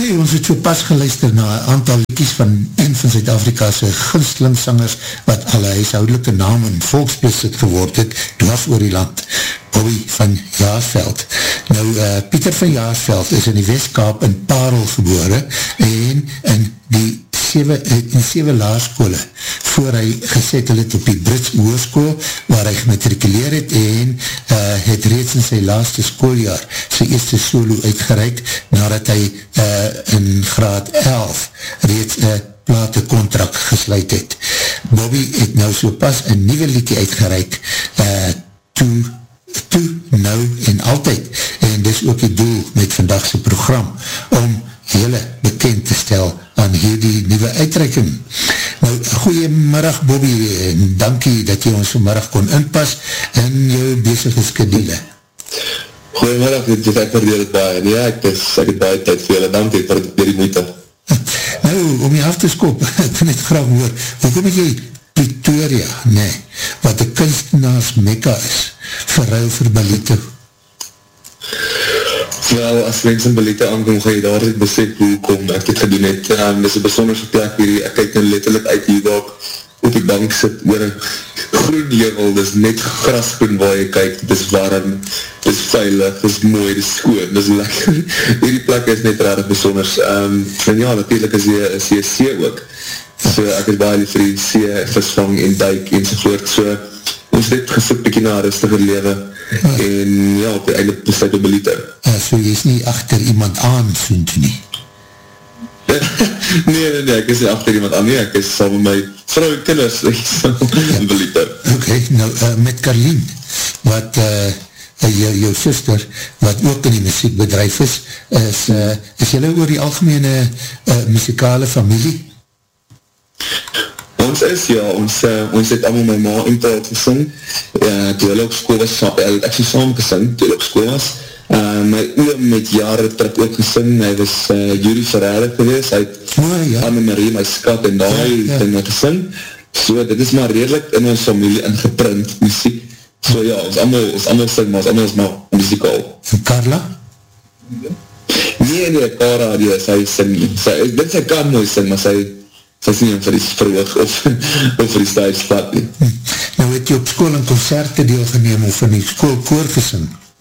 Hey, ons het so pas geluister na 'n aantal liedjies van een van Suid-Afrika'se gunstelingssangers wat alle huishoudelike naam in volksbesit geword het, dwars oor die land, Bobby van Jaarsveld. Nou, Pieter van Jaarsveld is in die Westkaap in Parel gebore en in 7 laerskole voor hy gesettel het op die Brits Hoërskool waar hy gematrikuleer het en het reeds in sy laaste skooljaar sy eerste solo uitgereik nadat hy in graad 11 reeds een platencontract gesluit het. Bobby het nou so pas een nieuwe liedje uitgereik toe, nou en altyd en dis ook die doel met vandagse program om hele bekend te stel aan hierdie nieuwe uitreiking. Nou, goeiemiddag Bobby, en dankie dat jy ons vanmiddag kon inpas in jou bezige skedule. Goeiemiddag, ek waardeer het baie, en ja, ek het baie tyd vir julle, dankie vir die moeite. Nou, om jy af te skop, ek vind het graag hoor, hoekom het jy Pretoria, wat die kunstenaars Mekka is, verruil vir Ballito? Wel, as mens in Ballito aankom, ga jy daar het besef hoekom ek dit gedoen het. Dit is een besonderse plek hier, ek kyk nou letterlijk uit hier waar op die bank sit oor een groen heuwel, dit is net grasgroen waar jy kyk, dit is warm, dit is veilig, dit is mooi, dit is skoon, dit is lekker. Hierdie plek is net raar besonders. En ja, natuurlijk is jy see ook. So ek is baie lief vir die see, visvang en duik enzovoort. So ons het gesit bykie na rustiger lewe en ja, op die einde besluit op Ballito. So jy is nie achter iemand aan soen toe nie? Nee, ek is nie achter iemand aan nie, ek is saam met my vrou en kinders in Ballito. Ok, nou met Carlien, wat jou sister, wat ook in die muziekbedrijf is jylle oor die algemene muzikale familie? Ons is, ja, ons het allemaal my ma en pa gesing, toe hulle op school was, ek so saam gesing, toe hulle op school was, my oom met jare terug ook gesing, hy was Yuri Ferreira geweest, hy het Anne-Marie, my skat en daai dinge gesing, so dit is maar redelijk in ons familie ingeprint, muziek, so ja, ons allemaal sing, maar ons allemaal is maar muzikaal. En Carla? Nee, Cara, sy sing nie, sy kan mooi sing, maar sy is nie vir die verhoog of vir die stijfstad nie. Nou het jy op school in concerte deelgeneem of in die schoolkoor gesing?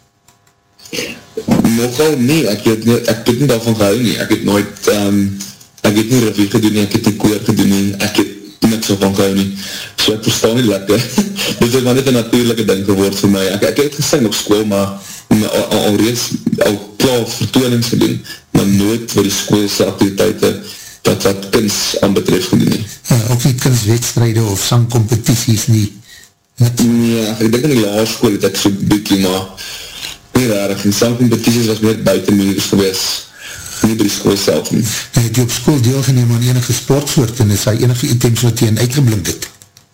Nogal nie, ek het nie daarvan gehou nie, ek het nooit, ek het nie revue gedoen nie, ek het nie koor gedoen nie, ek het niks van gehou nie, so ek verstaan nie lekker, dit is maar net een natuurlijke ding geword vir my, ek het gesing op school, maar al klaar vertoonings gedoen, maar nooit vir die schoolse activiteite, wat kunst aan betref gedoen nie. Ook nie kunstwedstrijde of sangcompetities nie? Nee, ek denk in die laerskool het ek so bykie, maar nie rarig, en sangcompetities was meer buitenmuurs gewees, nie by die school self nie. Het jy op school deelgeneem aan enige sportsoort en is daar enige items wat jy in uitgeblink het?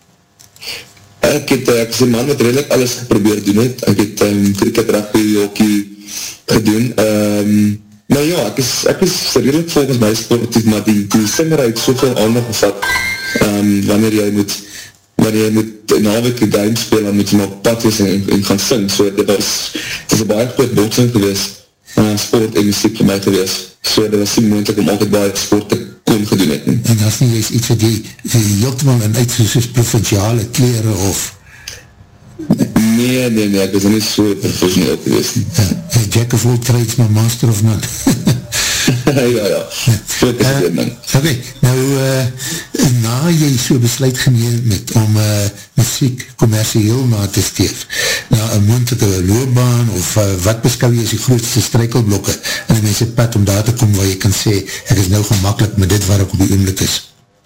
Ek is een man wat redelijk alles geprobeerd doen het, ek het cricket, rugby, hockey gedoen, nou ja, ek is redelijk volgens my sportief, maar die singer het soveel aandag gevat, wanneer jy moet naweek die duim speel, dan moet jy maar pad wees en gaan sing, so dit is een baie groot botsing gewees, sport en muziek vir my gewees, so dit was nie moeilijk om altijd baie sport te kon gedoen het. En dat is nie juist iets wat jy heeltemal in uit soos provinciale kleren of... Nee, ek is nie so professioneel geweest. Jack of all trades, maar master of none. ja, so het is dit, man. Ok, nou, na jy so besluit geneem het om muziek kommersieel na te steef, na een moontlike loopbaan, of wat beskou jy as die grootste strykelblokke in die mense pad om daar te kom waar jy kan sê, ek is nou gemakkelijk met dit waar ek op die oomlik is?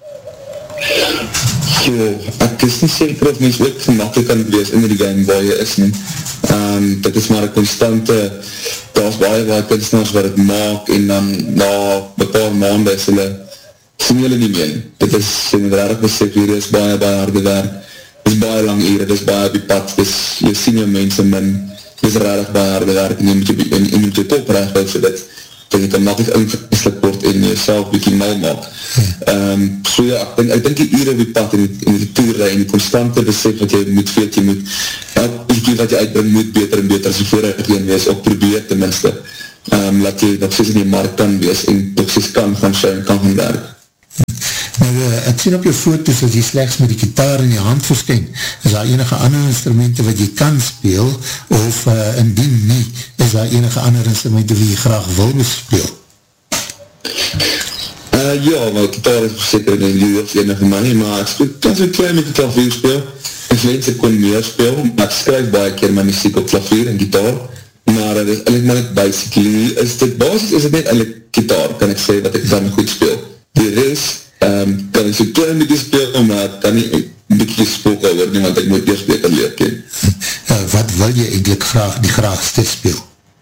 So, ek is nie seker of mens ook gemakkelijk kan wees in die game waar jy is nie. Dit is maar een constante, daar is baie kunstenaars wat het maak en dan na een paar maanden is hulle sien hulle nie meer. Dit is, en het rarig besef, hier is baie harde werk, dit is baie lang ure, dit is baie op die pad, jy sien jou mense min, dit is rarig baie harde werk en jy moet jou top recht uit vir dit. Dat jy kan makkelijk ingeslik word en jyself bykie mal maak. So ja, ek denk die ure op die pad en die toere en die constante besef wat jy moet weet, jy moet elke bykie wat jy uitbring moet beter en beter as jy vooruit gaan wees, ook probeer tenminste. laat jy nog steeds in die markt kan wees en nog steeds kan gaan shine, kan gaan werk. Nou, ek sien op jou foto's dat jy slechts met die gitaar in die hand verskyn. Is daar enige ander instrumenten wat jy kan speel, of indien nie, is daar enige ander instrumenten wat jy graag wil bespeel? Ja, maar gitaar is verseker in die of enige manie, maar ek kan so klein met die klavier speel. Ek wens ek kon meer speel, maar ek skryf baie keer my muziek op klavier en gitaar, maar dit is eindelijk maar net basically, basis is het net eindelijk gitaar, kan ek sê, wat ek dan goed speel. Die rest, kan ek so klein beetje speel, maar ek kan nie een beetje gesproken hoor nie, want ek moet eerst beter leer ken. Wat wil jy eindelijk die graagste speel?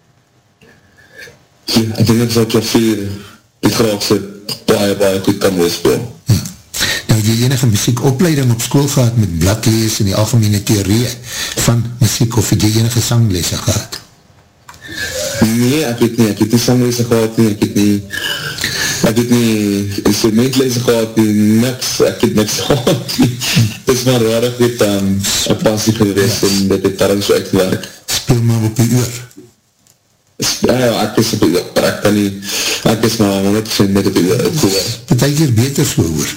Ja, ek denk dat so klavier die graagste baie goed kan wil speel. Nou, het jy enige muziekopleiding op school gehad met bladlees en die algemene theorie van muziek, of het jy enige sanglese gehad? Nee, ek het nie sanglese gehad nie, ek het nie instrumentlese gehad nie, ek het niks gehad nie. Het is maar rarig net een passie geweest en dit het daarom so uitgewerk. Speel maar op die oor. Ja, ek is op die oor, ek is maar 100% net op die oor. Betek hier beter so oor.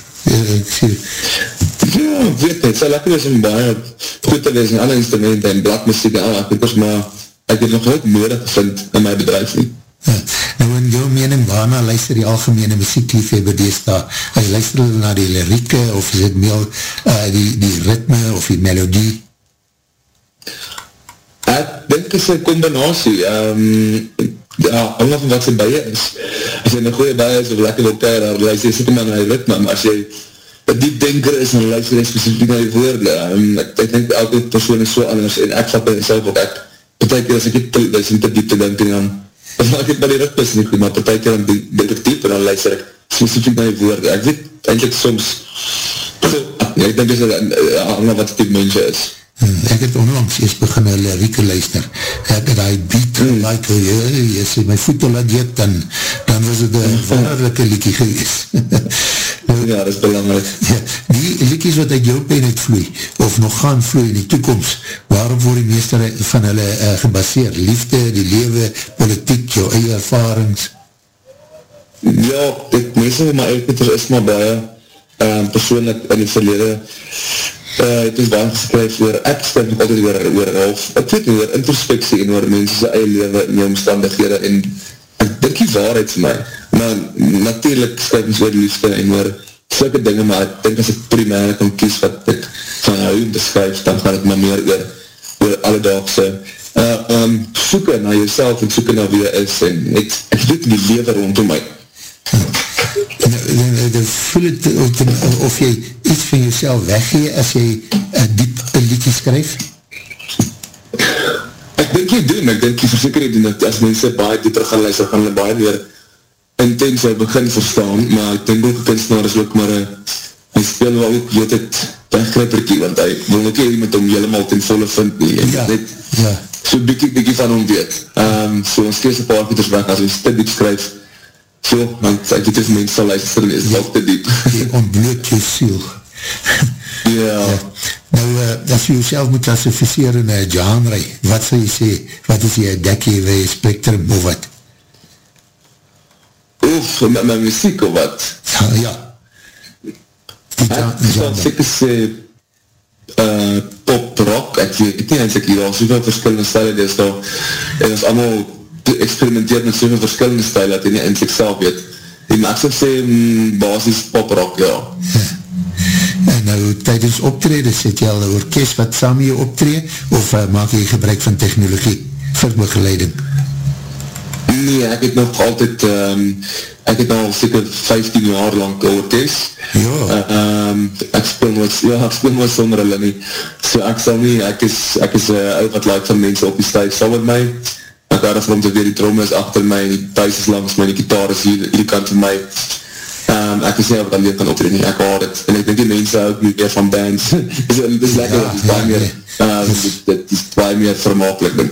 Ja, ek weet net, sy lekker is om baie goed te wees in alle instrumenten en bladmuziek en al, ek het nog nooit nodig gevind in my bedrijf nie. Ja, nou in jou mening, waarna luister die algemene muziekliefhebber deesdae? Hy luister na die lirieke, of is het meer die ritme of die melodie? Ek dink is een combinatie. Ja, allemaal van wat sy baie is. As jy in een goeie baie is, of lekker wil keir, dan luister jy seker maar na die ritme, maar as jy een diep denker is, dan luister jy specifiek na die woorde. Ek denk elke persoon is so anders, en ek vat by myself ook, partijkeer as ek nie te diep te denk, en dan maak ek by die ritmes nie goed, maar partijkeer dan denk ek diep, en dan luister ek specifiek na die woorde. Ek weet eindelijk soms, ek denk is allemaal wat die mensje is. Ek het onlangs eerst begin een lirieke luister. Ek het die beat like, jy sê my voete laat jeuk, dan was het een wonderlijke liekie gewees. Ja, dat is belangrijk. Ja, die liekies wat uit jou pen het vloei, of nog gaan vloei in die toekomst, waarop word die meeste van hulle gebaseer? Liefde, die lewe, politiek, jou eie ervarings? Ja, die meeste van my uitputters is maar baie persoonlijk in die verlede. Het is baie geskryf oor, ek skryf nog altyd oor half, ek weet nie, oor introspectie en oor mense sy eie lewe en jou omstandighede en ek dink die waarheid vir my, maar natuurlijk skryf ons oor liefde en oor sulke dinge, maar ek dink as ek primair kan kies wat ek van hou om te skryf, dan gaan het maar meer oor alledaagse soeken na jouself en soeken na wie jy is en ek weet die lewe rondom my. Dan voel het of jy iets van jouself weggee as jy diep een liedje skryf? Ek dink jy doen, ek dink jy verseker jy doen dat as mense baie dieper gaan luister, gaan hulle baie meer intens begin verstaan, maar ek dink ook een kunstenaar is ook maar hy speel wel ook, weet het, weggryperkie, want hy wil ook nie iemand om helemaal ten volle vind nie, en net so bykie van hom weet. So ons kees een paar goeders weg, as ons te diep skryf, so, want ek weet as mens sal luister, is het wel te diep. Jy ontbloot jou siel. Ja. Nou, as jy jouself moet klassificeer in een genre, wat sal jy sê, wat is jy, dekkie, spectrum, of wat? Of, met my muziek, of wat? Ja. Ek sal seker sê, pop, rock, ek weet nie, en ek hier al soveel verskillende stijle, en ons allemaal experimenteer met soveel verskillende stijl dat jy nie eindelijk self weet. En ek sal sê basis pop-rock, ja. En nou, tydens optredes, het jy al een orkest wat saam jy optree, of maak jy gebruik van technologie vir begeleiding? Nee, ek het nog altyd, ek het al seker 15 jaar lang orkest. Ja. Ek speel nooit sonder hulle nie. So ek sal nie, ek is ou wat like van mense op die stage saam met my. Ek daar is rond te weer, die trom is achter my, die thuis is langs my, die gitaar is hier kant van my. Ek is nie wat alleen kan optreden nie, ek haal het. En ek denk die mense ook nie meer van bands. Dit is lekker, dit is baie meer vermakelijk.